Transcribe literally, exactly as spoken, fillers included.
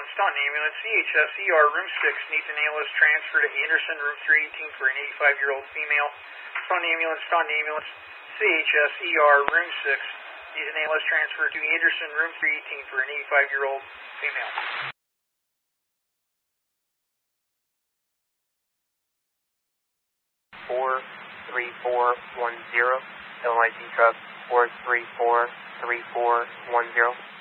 ambulance, Staunton ambulance, C H S E R room six, needs an ambulance transfer to Anderson, room three eighteen for an eighty-five-year-old female. Staunton ambulance, Staunton ambulance, C H S E R room six, needs an ambulance transfer to Anderson, room three eighteen for an eighty-five-year-old female. four three four one zero, L I D truck four three four three four one zero.